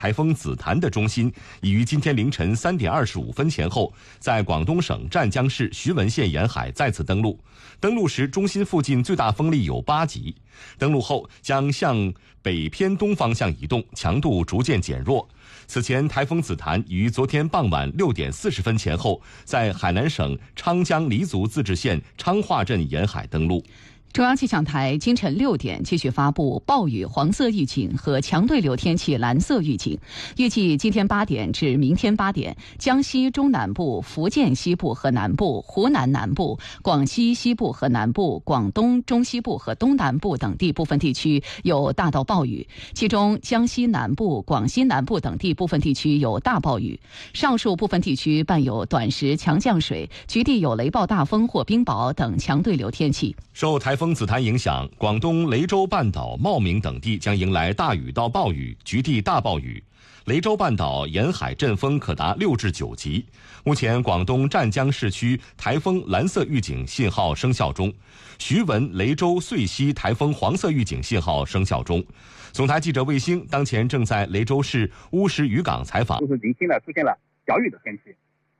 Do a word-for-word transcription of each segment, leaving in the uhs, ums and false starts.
台风紫檀的中心已于今天凌晨三点二十五分前后，在广东省湛江市徐闻县沿海再次登陆。登陆时，中心附近最大风力有八级。登陆后将向北偏东方向移动，强度逐渐减弱。此前，台风紫檀于昨天傍晚六点四十分前后，在海南省昌江黎族自治县昌化镇沿海登陆。 中央气象台今晨六点继续发布暴雨黄色预警和强对流天气蓝色预警。预计今天八点至明天八点，江西中南部、福建西部和南部、湖南南部、广西西部和南部、广东中西部和东南部等地部分地区有大到暴雨，其中江西南部、广西南部等地部分地区有大暴雨。上述部分地区伴有短时强降水，局地有雷暴大风或冰雹等强对流天气。 受台风紫檀影响，广东雷州半岛、茂名等地将迎来大雨到暴雨，局地大暴雨。雷州半岛沿海阵风可达六至九级。目前，广东湛江市区台风蓝色预警信号生效中，徐闻、雷州、遂溪台风黄色预警信号生效中。总台记者卫星当前正在雷州市乌石渔港采访。 就是零星的出现了小雨的天气。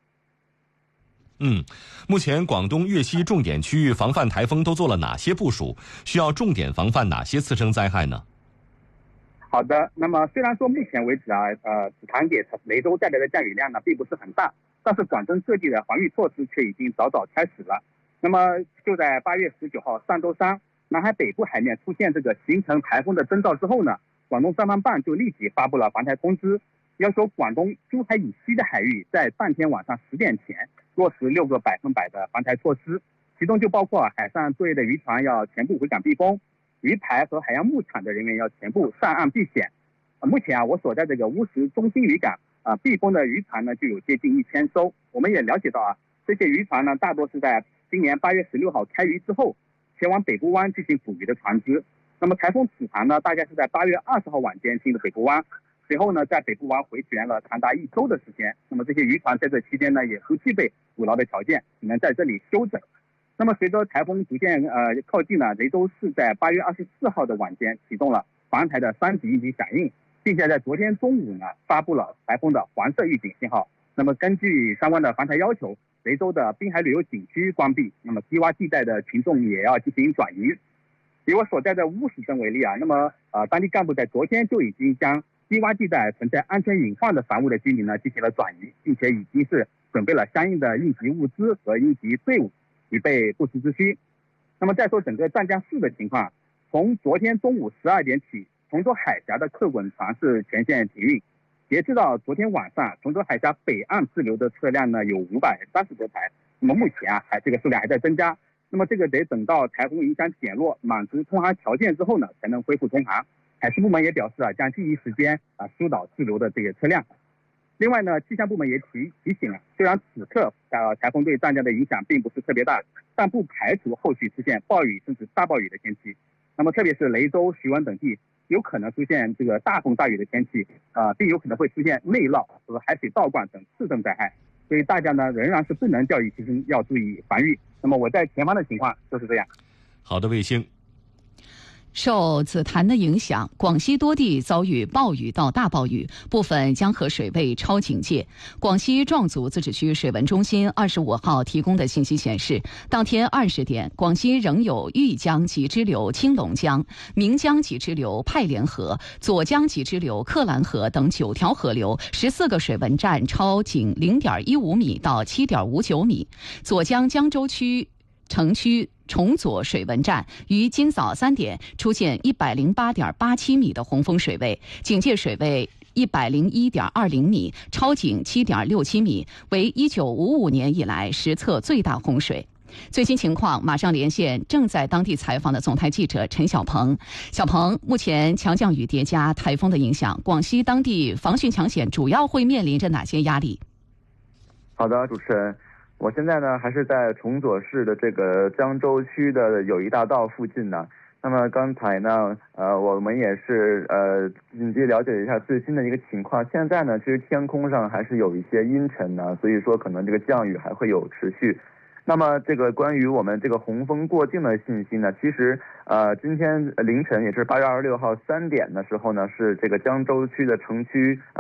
嗯，目前广东粤西重点区域防范台风都做了哪些部署？需要重点防范哪些次生灾害呢？ 好的，那么虽然说目前为止啊，呃，紫檀给雷州带来的降雨量呢并不是很大，但是广东各地的防御措施却已经早早开始了。那么就在八月十九号上周三，南海北部海面出现这个形成台风的征兆之后呢，广东三防办就立即发布了防台通知，要求广东珠海以西的海域在当天晚上十点前落实六个百分百的防台措施，其中就包括海上作业的渔船要全部回港避风，渔排和海洋牧场的人员要全部上岸避险。呃、目前啊，我所在这个乌石中心渔港啊、呃，避风的渔船呢就有接近一千艘。我们也了解到啊，这些渔船呢大多是在今年八月十六号开渔之后，前往北部湾进行捕鱼的船只。那么台风紫檀呢，大概是在八月二十号晚间进入北部湾。随后呢，在北部湾回旋了长达一周的时间。那么这些渔船在这期间呢，也不具备捕捞的条件，只能在这里休整。那么随着台风逐渐呃靠近呢，雷州市在八月二十四号的晚间启动了防台的三级应急响应，并且在昨天中午呢发布了台风的黄色预警信号。那么根据相关的防台要求，雷州的滨海旅游景区关闭，那么低洼地带的群众也要进行转移。以我所在的乌石镇为例啊，那么呃当地干部在昨天就已经将低洼地带存在安全隐患的房屋的居民呢进行了转移，并且已经是准备了相应的应急物资和应急队伍，以备不时之需。那么再说整个湛江市的情况，从昨天中午十二点起，崇州海峡的客滚船是全线停运。截至到昨天晚上，崇州海峡北岸滞留的车辆呢有五百三十多台。那么目前啊，还这个数量还在增加。那么这个得等到台风影响减弱，满足通航条件之后呢，才能恢复通航。海事部门也表示啊，将第一时间啊疏导滞留的这个车辆。另外呢，气象部门也提提醒了，虽然此刻呃台风对湛江的影响并不是特别大，但不排除后续出现暴雨甚至大暴雨的天气。那么特别是雷州、徐闻等地有可能出现这个大风大雨的天气，啊、呃，并有可能会出现内涝和海水倒灌等次生灾害。所以大家呢仍然是不能掉以轻心，要注意防御。那么我在前方的情况就是这样。 好的，卫星。 受紫檀的影响，广西多地遭遇暴雨到大暴雨，部分江河水位超警戒。广西壮族自治区水文中心二十五号提供的信息显示，当天二十点，广西仍有豫江及支流青龙江、岷江及支流派连河、左江及支流克兰河等九条河流，十四个水文站超警零点一五米到七点五九米。左江江州区城区崇左水文站于今早三点出现一百零八点八七米的洪峰水位，警戒水位一百零一点二零米，超警七点六七米，为一九五五年以来实测最大洪水。最新情况马上连线正在当地采访的总台记者陈小鹏。小鹏，目前强降雨叠加台风的影响，广西当地防汛抢险主要会面临着哪些压力？ 好的，主持人。我现在呢还是在崇左市的这个江州区的友谊大道附近呢。那么刚才呢，呃，我们也是呃紧急了解一下最新的一个情况。现在呢，其实天空上还是有一些阴沉呢，所以说可能这个降雨还会有持续。 那么这个关于我们这个洪峰过境的信息呢，其实呃今天凌晨也是八月二十六号三点的时候呢，是这个江州区的城区。